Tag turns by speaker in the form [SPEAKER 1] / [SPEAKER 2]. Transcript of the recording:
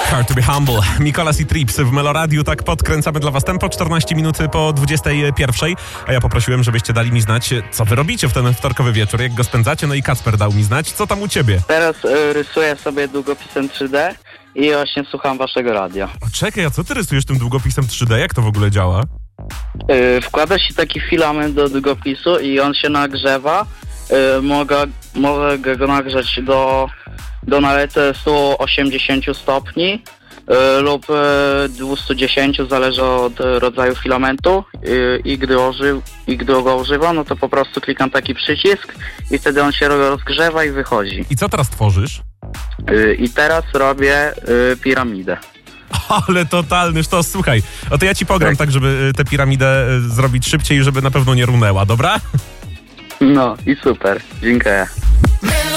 [SPEAKER 1] Hard to be humble. Mikolas i Trips w Meloradiu. Tak podkręcamy dla was tempo. 14 minut po 21. A ja poprosiłem, żebyście dali mi znać, co wy robicie w ten wtorkowy wieczór, jak go spędzacie. No i Kacper dał mi znać, co tam u ciebie.
[SPEAKER 2] Teraz rysuję sobie długopisem 3D i właśnie słucham waszego radia.
[SPEAKER 1] O, czekaj, a co ty rysujesz tym długopisem 3D? Jak to w ogóle działa?
[SPEAKER 2] Wkłada się taki filament do długopisu i on się nagrzewa. Mogę go nagrzać do nawet 180 stopni lub 210, zależy od rodzaju filamentu i gdy go używam, no to po prostu klikam taki przycisk i wtedy on się rozgrzewa i wychodzi.
[SPEAKER 1] I co teraz tworzysz?
[SPEAKER 2] I teraz robię piramidę.
[SPEAKER 1] Ale totalny sztos, słuchaj. O to ja ci pogram tak, żeby tę piramidę zrobić szybciej, żeby na pewno nie runęła, dobra?
[SPEAKER 2] No i super, dziękuję.